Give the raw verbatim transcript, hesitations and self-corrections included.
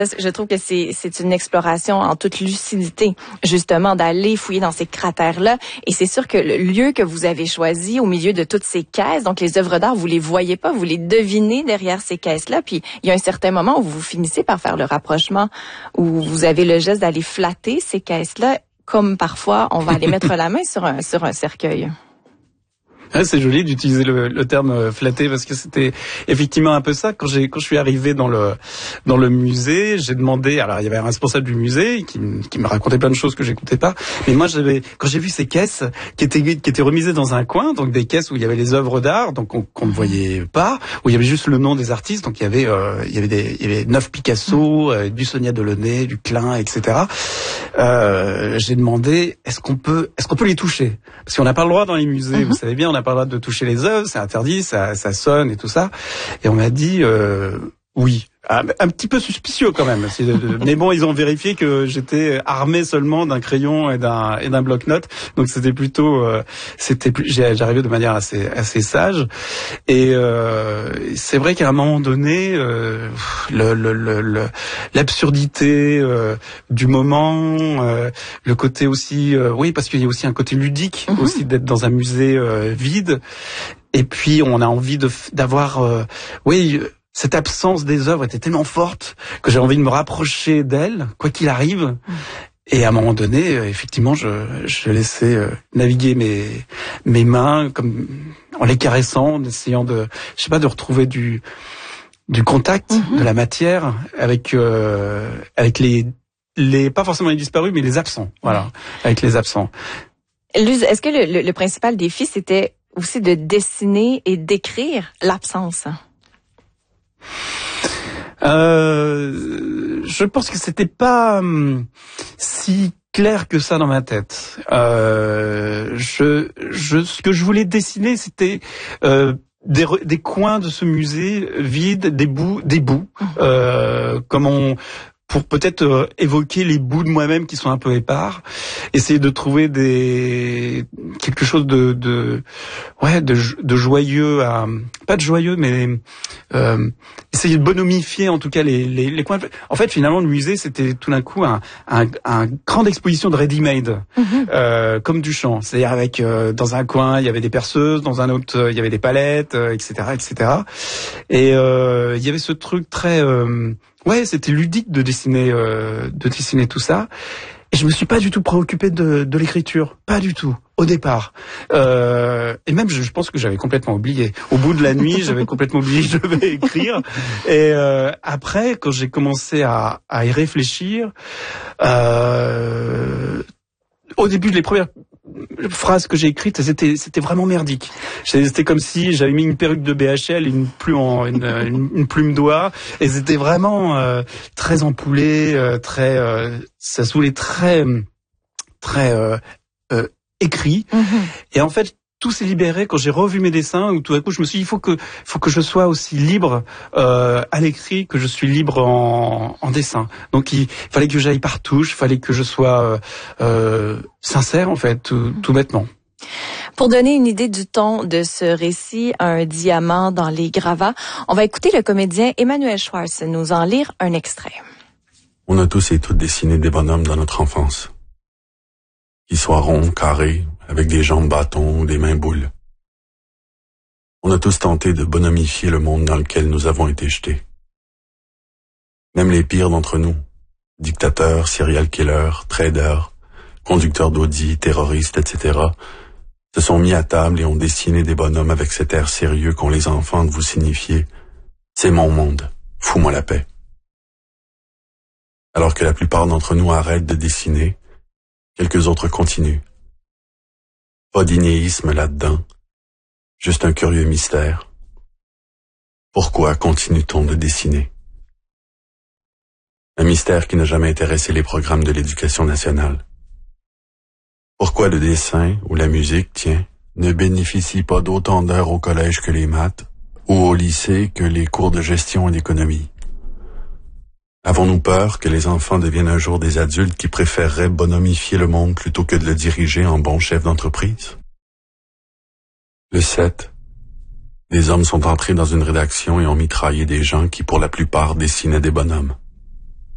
Je trouve que c'est c'est une exploration en toute lucidité, justement, d'aller fouiller dans ces cratères-là. Et c'est sûr que le lieu que vous avez choisi au milieu de toutes ces caisses, donc les œuvres d'art, vous les voyez pas, vous les devinez derrière ces caisses-là. Puis il y a un certain moment où vous finissez par faire le rapprochement, où vous avez le geste d'aller flatter ces caisses-là, comme parfois on va aller mettre la main sur un sur un cercueil. Ouais, c'est joli d'utiliser le, le terme flatté parce que c'était effectivement un peu ça. Quand j'ai quand je suis arrivé dans le dans le musée, j'ai demandé. Alors il y avait un responsable du musée qui, qui me racontait plein de choses que j'écoutais pas. Mais moi j'avais quand j'ai vu ces caisses qui étaient qui étaient remisées dans un coin, donc des caisses où il y avait les œuvres d'art, donc qu'on, qu'on ne voyait pas, où il y avait juste le nom des artistes. Donc il y avait euh, il y avait des il y avait neuf Picasso, euh, du Sonia Delaunay, du Klein, et cetera. Euh, j'ai demandé est-ce qu'on peut est-ce qu'on peut les toucher parce qu'on n'a pas le droit dans les musées. Mm-hmm. Vous savez bien, on n'a pas le droit de toucher les œuvres, c'est interdit, ça, ça sonne et tout ça. Et on m'a dit euh, oui. Un, un petit peu suspicieux quand même. Mais bon, ils ont vérifié que j'étais armé seulement d'un crayon et d'un et d'un bloc-notes. Donc c'était plutôt, euh, c'était plus, j'arrivais de manière assez assez sage. Et euh, c'est vrai qu'à un moment donné, euh, le, le, le, le l'absurdité euh, du moment, euh, le côté aussi, euh, oui, parce qu'il y a aussi un côté ludique mm-hmm. aussi d'être dans un musée euh, vide. Et puis on a envie de d'avoir, euh, oui. Cette absence des œuvres était tellement forte que j'ai envie de me rapprocher d'elles, quoi qu'il arrive. Mmh. Et à un moment donné, effectivement, je, je laissais naviguer mes mes mains comme en les caressant, en essayant de, je sais pas, de retrouver du du contact, mmh. de la matière avec euh, avec les les pas forcément les disparus, mais les absents. Voilà, avec les absents. Luz, est-ce que le, le, le principal défi c'était aussi de dessiner et d'écrire l'absence? Euh, je pense que c'était pas hum, si clair que ça dans ma tête. Euh, je, je, ce que je voulais dessiner, c'était euh, des, des coins de ce musée vides, des bouts, des bouts, euh, comme on pour peut-être euh, évoquer les bouts de moi-même qui sont un peu épars, essayer de trouver des quelque chose de de ouais de, de joyeux à pas de joyeux mais euh, essayer de bonomifier en tout cas les les, les coins. En fait, finalement, le musée c'était tout d'un coup un un, un grande exposition de ready-made, mm-hmm. euh, comme Duchamp. C'est-à-dire avec euh, dans un coin il y avait des perceuses, dans un autre euh, il y avait des palettes, euh, et cetera, et cetera. Et euh, il y avait ce truc très euh, ouais, c'était ludique de dessiner, euh, de dessiner tout ça. Et je me suis pas du tout préoccupé de, de l'écriture, pas du tout, au départ. Euh, et même, je, je pense que j'avais complètement oublié. Au bout de la nuit, j'avais complètement oublié que je devais écrire. Et euh, après, quand j'ai commencé à, à y réfléchir, euh, au début, les premières phrase que j'ai écrite, c'était c'était vraiment merdique. C'était comme si j'avais mis une perruque de B H L, une plume en, une, une, une plume d'oie, et c'était vraiment euh, très empoulé, euh, très euh, ça se voulait très très euh, euh, écrit. Mm-hmm. Et en fait, tout s'est libéré quand j'ai revu mes dessins, où tout à coup je me suis dit il faut que faut que je sois aussi libre euh, à l'écrit que je suis libre en, en dessin. Donc il fallait que j'aille par touche, il fallait que je sois euh, euh, sincère en fait, tout, tout bêtement. Pour donner une idée du ton de ce récit, un diamant dans les gravats, on va écouter le comédien Emmanuel Schwartz nous en lire un extrait. On a tous et toutes dessiné des bonhommes dans notre enfance. Qu'ils soient ronds, carrés, avec des jambes bâtons ou des mains boules. On a tous tenté de bonomifier le monde dans lequel nous avons été jetés. Même les pires d'entre nous, dictateurs, serial killers, traders, conducteurs d'Audi, terroristes, et cetera, se sont mis à table et ont dessiné des bonhommes avec cet air sérieux qu'ont les enfants de vous signifier « C'est mon monde, fous-moi la paix ». Alors que la plupart d'entre nous arrêtent de dessiner, quelques autres continuent. Pas d'inéisme là-dedans, juste un curieux mystère. Pourquoi continue-t-on de dessiner? Un mystère qui n'a jamais intéressé les programmes de l'éducation nationale. Pourquoi le dessin ou la musique, tiens, ne bénéficie pas d'autant d'heures au collège que les maths, ou au lycée que les cours de gestion et d'économie? Avons-nous peur que les enfants deviennent un jour des adultes qui préféreraient bonomifier le monde plutôt que de le diriger en bon chef d'entreprise? Le sept. Des hommes sont entrés dans une rédaction et ont mitraillé des gens qui, pour la plupart, dessinaient des bonhommes.